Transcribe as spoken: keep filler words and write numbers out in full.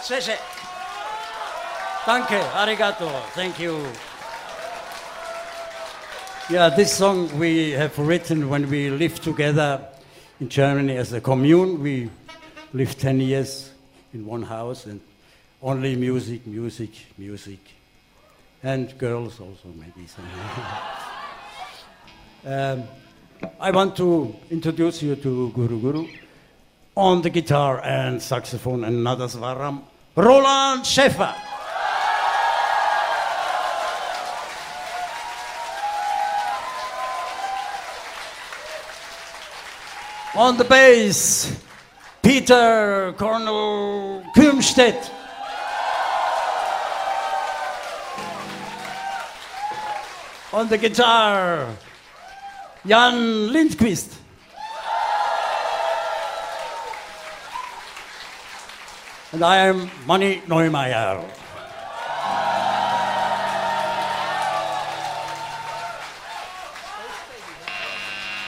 Sese. Danke, arigato, thank you. Yeah, this song we have written when we lived together in Germany as a commune. We lived ten years in one house and only music, music, music. And girls also, maybe. um, I want to introduce you to Guru Guru. On the guitar and saxophone and Nadaswaram, Roland Schäfer. On the bass, Peter Cornel Kümstedt. On the guitar, Jan Lindqvist. And I am Manny Neumeier.